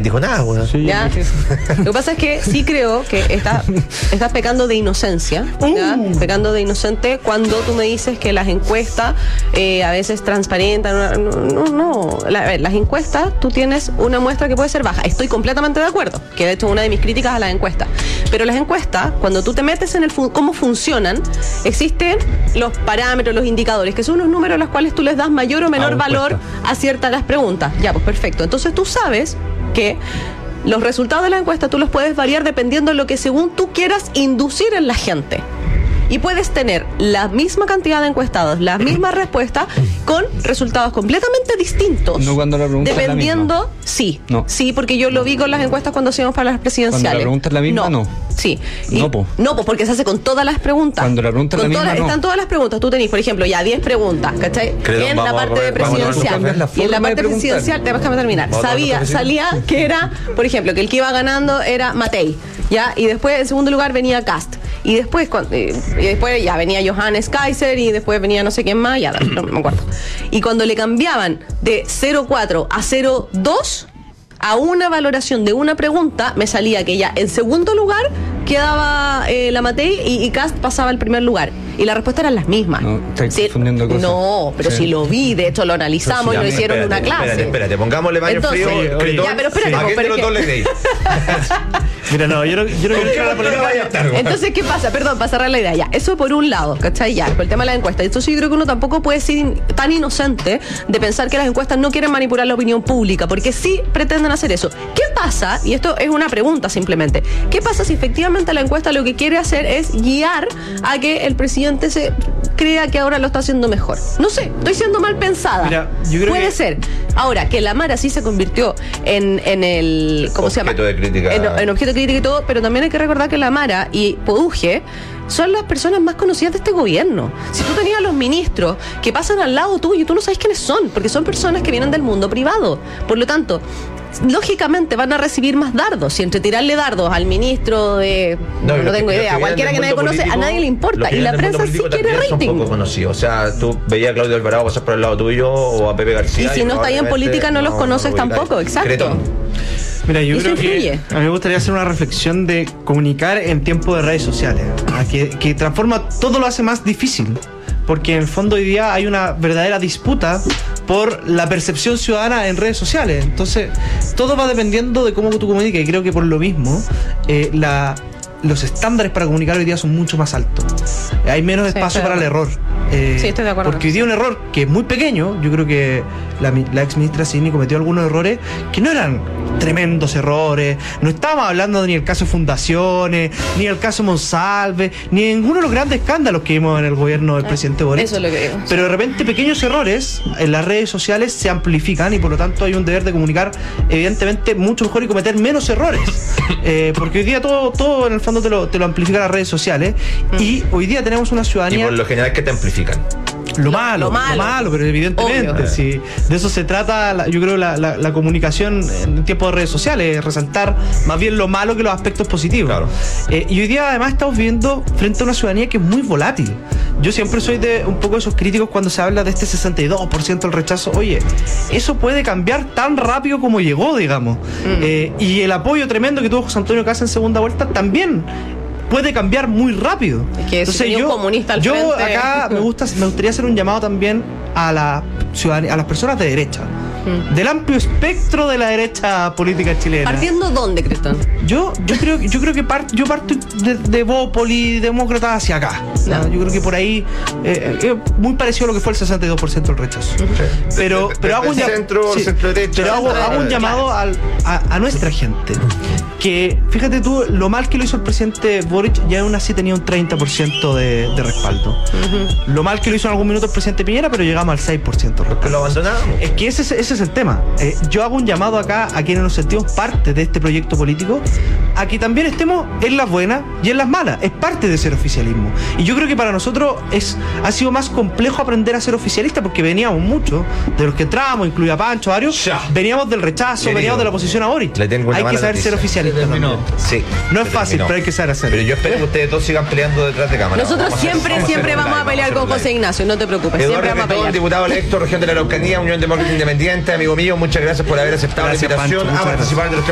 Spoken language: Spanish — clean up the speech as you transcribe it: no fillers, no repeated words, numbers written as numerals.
dijo nada, weón. Sí, ¿Ya? Lo que pasa es que sí creo que estás pecando de inocencia, ¿ya? Pecando de inocente cuando tú me dices que las encuestas a veces transparentan. No. A ver, las encuestas, tú tienes una muestra que puede ser baja. Estoy completamente de acuerdo, que de hecho es una de mis críticas a las encuestas. Pero las encuestas, cuando tú te metes en cómo funcionan, existen los parámetros, los indicadores, que son unos números a los cuales tú les das mayor o menor valor a ciertas las preguntas. Ya, pues perfecto. Entonces tú sabes que los resultados de la encuesta tú los puedes variar dependiendo de lo que según tú quieras inducir en la gente. Y puedes tener la misma cantidad de encuestados, las mismas respuestas, con resultados completamente distintos. No cuando la pregunta dependiendo, es la misma. Sí, no. Sí, porque yo lo vi con las encuestas cuando hacíamos para las presidenciales. Cuando la pregunta es la misma, no. Sí. No, pues porque se hace con todas las preguntas. Cuando la pregunta es la misma, no. Están todas las preguntas. Tú tenés, por ejemplo, ya 10 preguntas, ¿cachai? Creo, en la parte de presidencial. Y en la parte presidencial, déjame terminar. Salía que era, por ejemplo, que el que iba ganando era Matei, ¿ya? Y después, en segundo lugar, venía Kast. Y después ya venía Johannes Kaiser y después venía no sé quién más, ya no me acuerdo. Y cuando le cambiaban de 0,4 a 0,2 a una valoración de una pregunta, me salía que ya en segundo lugar quedaba la Matei y Kast pasaba al primer lugar. Y las respuestas eran las mismas. No, estás confundiendo cosas. No, pero sí lo vi, de hecho lo analizamos y lo hicieron en una clase. Espérate, pongámosle baño frío. Ya, pero espérate. ¿A quién de los dos le creí? Mira, no, yo no quiero entrar a la polémica. Entonces, ¿qué pasa? Perdón, para cerrar la idea, ya. Eso por un lado, ¿cachai? Ya, por el tema de la encuesta. Entonces yo creo que uno tampoco puede ser tan inocente de pensar que las encuestas no quieren manipular la opinión pública, porque sí pretenden hacer eso. ¿Qué pasa? Y esto es una pregunta simplemente. ¿Qué pasa si efectivamente la encuesta lo que quiere hacer es guiar a que el presidente se crea que ahora lo está haciendo mejor? No sé, estoy siendo mal pensada. Mira, yo creo puede ser. Ahora, que la Mara sí se convirtió en el... ¿Cómo se llama? Objeto de crítica. En objeto de crítica y todo, pero también hay que recordar que la Mara y Poduje son las personas más conocidas de este gobierno. Si tú tenías a los ministros que pasan al lado tuyo, tú no sabes quiénes son, porque son personas que vienen del mundo privado. Por lo tanto, lógicamente van a recibir más dardos. Si entre tirarle dardos al ministro de... No tengo idea, cualquiera que nadie conoce, a nadie le importa. Y la prensa sí quiere rating. Son poco conocidos. O sea, tú veías a Claudio Alvarado pasar por el lado tuyo o a Pepe García. Y si no está ahí en política no los conoces tampoco, exacto. Mira, yo creo que a mí me gustaría hacer una reflexión de comunicar en tiempo de redes sociales, que transforma, todo lo hace más difícil, porque en el fondo hoy día hay una verdadera disputa por la percepción ciudadana en redes sociales. Entonces, todo va dependiendo de cómo tú comunicas, y creo que por lo mismo los estándares para comunicar hoy día son mucho más altos. Hay menos espacio para el error. Sí, estoy de acuerdo. Porque hoy día un error que es muy pequeño, yo creo que la ex ministra Sidney cometió algunos errores que no eran tremendos errores. No estábamos hablando ni del caso Fundaciones, ni del caso Monsalve, ni de ninguno de los grandes escándalos que vimos en el gobierno del presidente Boric. Eso es lo que digo. Pero de repente pequeños errores en las redes sociales se amplifican y por lo tanto hay un deber de comunicar evidentemente mucho mejor y cometer menos errores. Porque hoy día todo en el fondo te lo amplifican las redes sociales. Y hoy día tenemos una ciudadanía... Y por lo general, ¿qué te amplifican? Lo malo, pero evidentemente, si de eso se trata, yo creo, la comunicación en tiempos de redes sociales, resaltar más bien lo malo que los aspectos positivos. Claro. Y hoy día además estamos viviendo frente a una ciudadanía que es muy volátil. Yo siempre soy de un poco de esos críticos cuando se habla de este 62% del rechazo. Oye, eso puede cambiar tan rápido como llegó, digamos. Y el apoyo tremendo que tuvo José Antonio Kast en segunda vuelta también puede cambiar muy rápido. Es que entonces si comunista al frente... acá me gustaría hacer un llamado también a la ciudadanía, a las personas de derecha, del amplio espectro de la derecha política chilena. ¿Partiendo dónde, Cristán? Yo creo que yo parto de Bópoli, demócrata hacia acá. No. Yo creo que por ahí es muy parecido a lo que fue el 62% del rechazo. Pero hago un llamado a nuestra gente. Que fíjate tú, lo mal que lo hizo el presidente Boric, ya aún así tenía un 30% de respaldo. Lo mal que lo hizo en algún minuto el presidente Piñera, pero llegamos al 6% de respaldo. Porque lo abandonamos. Es que ese es el tema. Yo hago un llamado acá a quienes nos sentimos parte de este proyecto político, a que también estemos en las buenas y en las malas. Es parte de ser oficialismo. Y yo creo que para nosotros ha sido más complejo aprender a ser oficialista, porque veníamos mucho, de los que entrábamos, incluía Pancho, varios, veníamos del rechazo, veníamos de la oposición a Boric. Hay que saber ser oficialista. Sí, no es fácil, pero hay que saber hacerlo. Pero yo espero que ustedes todos sigan peleando detrás de cámara. Nosotros siempre vamos a pelear con José Ignacio, no te preocupes. Eduardo siempre vamos a pelear. diputado electo, región de la Araucanía, Unión Demócrata Independiente, amigo mío, muchas gracias por haber aceptado la invitación a participar de los